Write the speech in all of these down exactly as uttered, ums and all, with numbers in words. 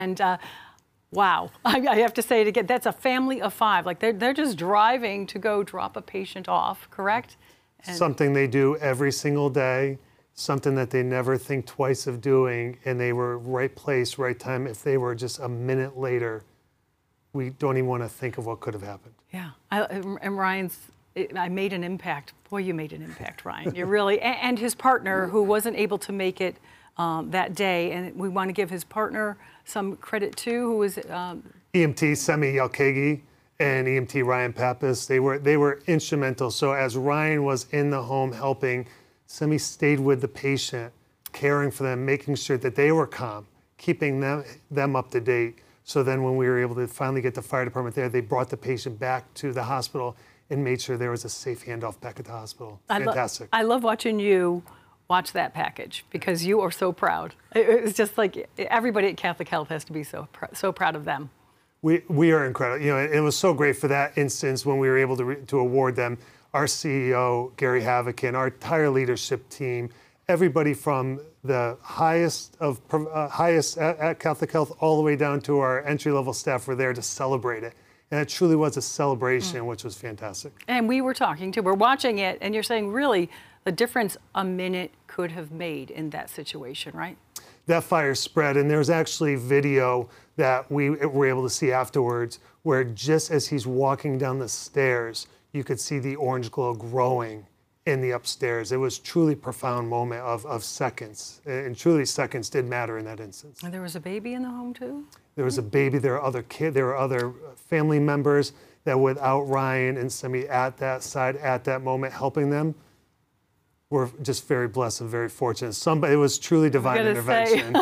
And uh, wow, I, I have to say it again, that's a family of five. Like they're, they're just driving to go drop a patient off, correct? And something they do every single day, something that they never think twice of doing, and they were right place, right time. If they were just a minute later, we don't even want to think of what could have happened. Yeah, I, and Ryan's, I made an impact. Boy, you made an impact, Ryan. You really, and his partner who wasn't able to make it um, that day, and we want to give his partner some credit too, who was um, E M T Semi Yalkegi and E M T Ryan Pappas. They were they were instrumental. So as Ryan was in the home helping, Semi stayed with the patient, caring for them, making sure that they were calm, keeping them them up to date. So then when we were able to finally get the fire department there, they brought the patient back to the hospital and made sure there was a safe handoff back at the hospital. Fantastic. I, lo I love watching you watch that package because you are so proud. It's just like everybody at Catholic Health has to be so pr so proud of them. We we are incredible. You know, it was so great for that instance when we were able to re to award them. Our C E O Gary Havokin, our entire leadership team, everybody from the highest of uh, highest at, at Catholic Health all the way down to our entry level staff were there to celebrate it. And it truly was a celebration, mm. which was fantastic. And we were talking to, we're watching it, and you're saying really the difference a minute could have made in that situation, right? That fire spread, and there's actually video that we were able to see afterwards where just as he's walking down the stairs, you could see the orange glow growing in the upstairs. It was truly profound moment of, of seconds, and truly seconds did matter in that instance. And there was a baby in the home too? There was a baby, there were other kids, there were other family members that without Ryan and Semi at that side, at that moment, helping them, we're just very blessed and very fortunate. Somebody, it was truly divine intervention.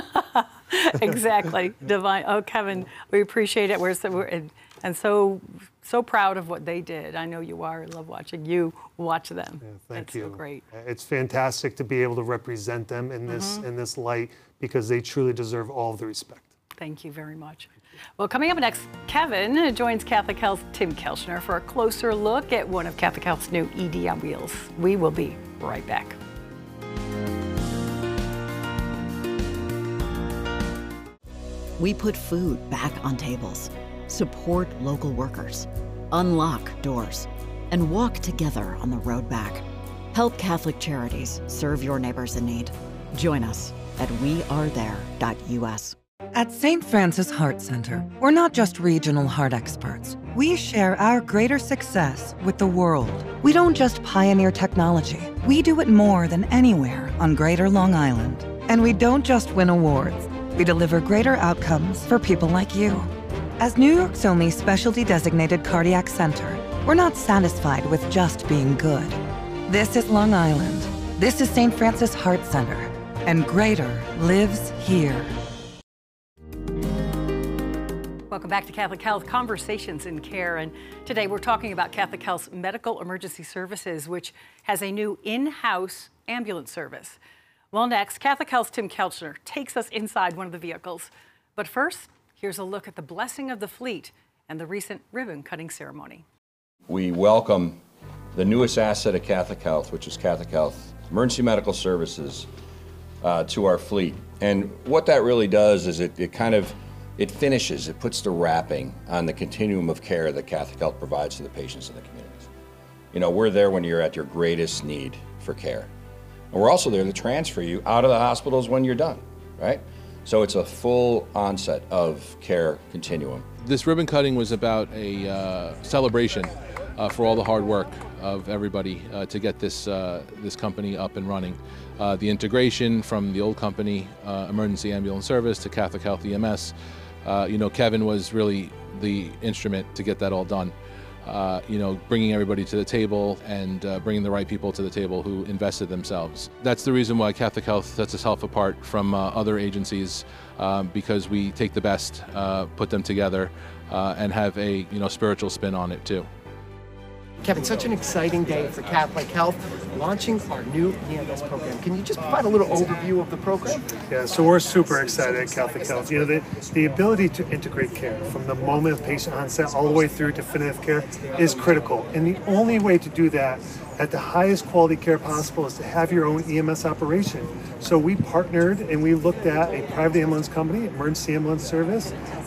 Exactly, divine. Oh, Kevin, we appreciate it. We're so, we're, and, and so, so proud of what they did. I know you are. I love watching you watch them. Yeah, thank That's you. So great. It's fantastic to be able to represent them in this mm-hmm. in this light because they truly deserve all of the respect. Thank you very much. Well, coming up next, Kevin joins Catholic Health's Tim Kelchner for a closer look at one of Catholic Health's new E D on Wheels. We will be right back. We put food back on tables, support local workers, unlock doors, and walk together on the road back. Help Catholic Charities serve your neighbors in need. Join us at we are there dot U S. At Saint Francis Heart Center, we're not just regional heart experts. We share our greater success with the world. We don't just pioneer technology. We do it more than anywhere on Greater Long Island. And we don't just win awards. We deliver greater outcomes for people like you. As New York's only specialty designated cardiac center, we're not satisfied with just being good. This is Long Island. This is Saint Francis Heart Center. And greater lives here. Welcome back to Catholic Health Conversations in Care, and today we're talking about Catholic Health's Medical Emergency Services, which has a new in-house ambulance service. Well, next, Catholic Health's Tim Kelchner takes us inside one of the vehicles. But first, here's a look at the blessing of the fleet and the recent ribbon-cutting ceremony. We welcome the newest asset of Catholic Health, which is Catholic Health Emergency Medical Services, uh, to our fleet. And what that really does is it, it kind of It finishes, it puts the wrapping on the continuum of care that Catholic Health provides to the patients in the communities. You know, we're there when you're at your greatest need for care. And we're also there to transfer you out of the hospitals when you're done, right? So it's a full onset of care continuum. This ribbon cutting was about a uh, celebration uh, for all the hard work of everybody uh, to get this, uh, this company up and running. Uh, the integration from the old company, uh, Emergency Ambulance Service, to Catholic Health E M S. Uh, you know, Kevin was really the instrument to get that all done. Uh, you know, bringing everybody to the table and uh, bringing the right people to the table who invested themselves. That's the reason why Catholic Health sets itself apart from uh, other agencies, um, because we take the best, uh, put them together, uh, and have a, you know, spiritual spin on it too. Kevin, such an exciting day for Catholic Health, launching our new E M S program. Can you just provide a little overview of the program? Yeah, so we're super excited at Catholic Health. You know, the, the ability to integrate care from the moment of patient onset all the way through definitive care is critical. And the only way to do that at the highest quality care possible is to have your own E M S operation. So we partnered and we looked at a private ambulance company, Emergency Ambulance Service,